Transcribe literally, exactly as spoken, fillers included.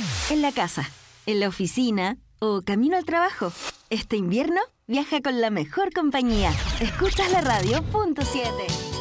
En la casa, en la oficina o camino al trabajo. Este invierno viaja con la mejor compañía. Escuchas la radio punto siete.